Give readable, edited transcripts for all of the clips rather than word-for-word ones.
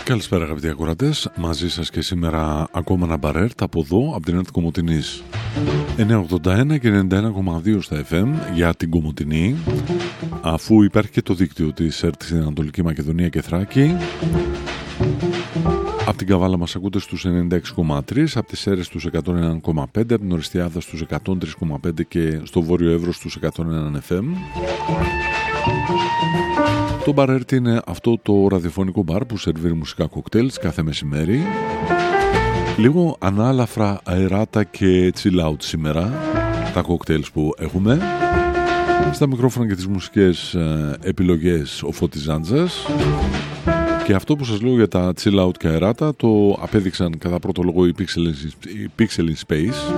Καλησπέρα αγαπητοί ακροατές, μαζί σας και σήμερα ακόμα ένα μπαρέρτ από εδώ, από την ΕΡΤ Κομοτηνής 981 και 91,2 στα FM για την Κομοτηνή, αφού υπάρχει και το δίκτυο της ΕΡΤ στην Ανατολική Μακεδονία και Θράκη. Από την Καβάλα μας ακούτε στους 96,3, από τις Σέρρες στους 101,5, από την Οριστιάδα στους 103,5 και στο Βόρειο Εύρος στους 101 FM. Το μπαρέρτ είναι αυτό το ραδιοφωνικό μπαρ που σερβίρει μουσικά κοκτέιλς κάθε μεσημέρι. Λίγο ανάλαφρα, αεράτα και chill out σήμερα τα κοκτέιλς που έχουμε. Στα μικρόφωνα και τις μουσικές επιλογές ο Φώτης Ζάντζας. Και αυτό που σας λέω για τα chill out και αεράτα το απέδειξαν κατά πρώτο λόγο οι Pixel in Space.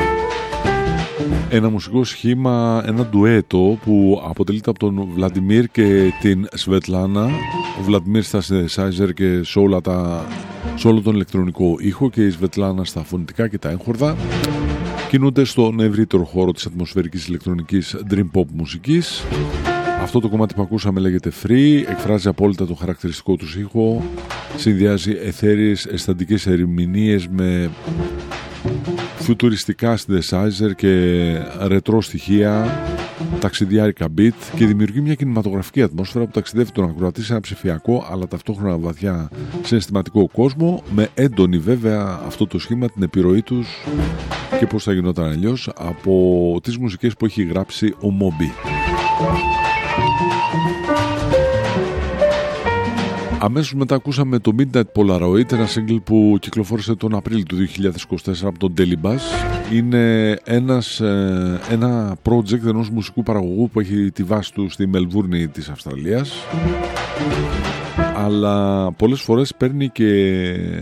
Ένα μουσικό σχήμα, ένα ντουέτο που αποτελείται από τον Βλαντιμίρ και την Σβετλάνα. Ο Βλαντιμίρ στα synthesizer και σε όλο τον ηλεκτρονικό ήχο και η Σβετλάνα στα φωνητικά και τα έγχορδα. Κινούνται στον ευρύτερο χώρο της ατμοσφαιρικής ηλεκτρονικής dream pop μουσικής. Αυτό το κομμάτι που ακούσαμε λέγεται Free, εκφράζει απόλυτα το χαρακτηριστικό του ήχο, συνδυάζει αιθέριες αισθαντικές ερμηνείες με φιουτουριστικά synthesizer και ρετρό στοιχεία, ταξιδιάρικα beat και δημιουργεί μια κινηματογραφική ατμόσφαιρα που ταξιδεύει τον ακροατή σε ένα ψηφιακό αλλά ταυτόχρονα βαθιά συναισθηματικό κόσμο, με έντονη βέβαια αυτό το σχήμα την επιρροή τους και πώς θα γινόταν αλλιώς από τις μουσικές που έχει γράψει ο Moby. Αμέσως μετά ακούσαμε το Midnight Polaroid, ένα single που κυκλοφόρησε τον Απρίλιο του 2024 από τον Delibas. Είναι ένα project ενός μουσικού παραγωγού που έχει τη βάση του στη Μελβούρνη της Αυστραλίας, αλλά πολλές φορές παίρνει και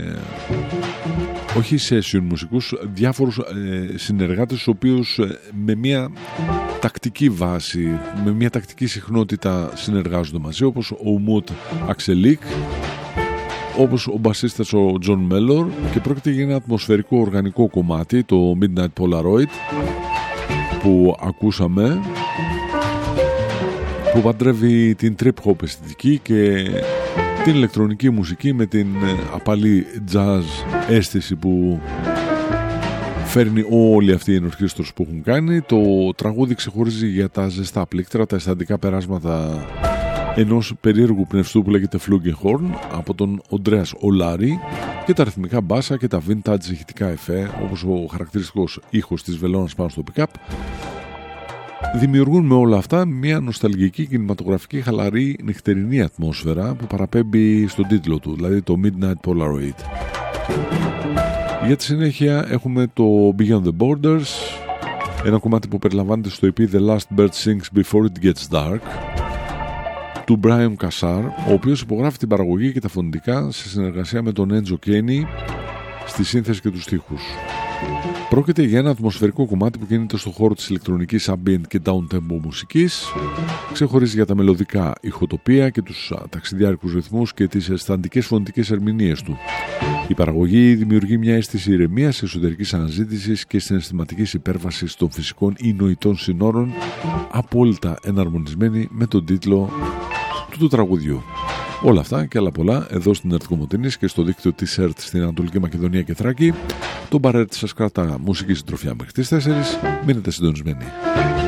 όχι session μουσικούς, διάφορους συνεργάτες, τους οποίους με μια τακτική βάση, με μια τακτική συχνότητα συνεργάζονται μαζί, όπως ο Μουτ Αξελίκ, όπως ο μπασίστας ο Τζον Μέλλορ, και πρόκειται για ένα ατμοσφαιρικό οργανικό κομμάτι, το Midnight Polaroid που ακούσαμε, που παντρεύει την trip hop αισθητική και την ηλεκτρονική μουσική με την απαλή jazz αίσθηση που φέρνει όλη αυτή η ενορχήστρωση που έχουν κάνει. Το τραγούδι ξεχωρίζει για τα ζεστά πλήκτρα, τα αισθαντικά περάσματα ενός περίεργου πνευστού που λέγεται Flugelhorn από τον Οντρέας Ολάρη και τα ρυθμικά μπάσα και τα vintage ηχητικά εφέ, όπως ο χαρακτηριστικός ήχος της βελόνας πάνω στο pick-up, δημιουργούν με όλα αυτά μια νοσταλγική κινηματογραφική χαλαρή νυχτερινή ατμόσφαιρα που παραπέμπει στον τίτλο του, δηλαδή το Midnight Polaroid. Για τη συνέχεια έχουμε το Beyond the Borders, ένα κομμάτι που περιλαμβάνεται στο EP The Last Bird Sings Before It Gets Dark του Brian Kassar, ο οποίος υπογράφει την παραγωγή και τα φωνητικά σε συνεργασία με τον Enzo Kenny στη σύνθεση και τους στίχους. Πρόκειται για ένα ατμοσφαιρικό κομμάτι που κινείται στον χώρο της ηλεκτρονικής ambient και downtempo μουσικής. Ξεχωρίζει για τα μελωδικά ηχοτοπία και τους ταξιδιάρικους ρυθμούς και τις αισθαντικές φωνητικές ερμηνείες του. Η παραγωγή δημιουργεί μια αίσθηση ηρεμίας, εσωτερικής αναζήτησης και συναισθηματικής υπέρβασης των φυσικών ή νοητών συνόρων, απόλυτα εναρμονισμένη με τον τίτλο του τραγουδιού. Όλα αυτά και άλλα πολλά εδώ στην ΕΡΤ Κομοτηνής και στο δίκτυο της ΕΡΤ στην Ανατολική Μακεδονία και Θράκη. Το μπαρέρτ σας κρατά μουσική συντροφιά μέχρι τις 4. Μείνετε συντονισμένοι.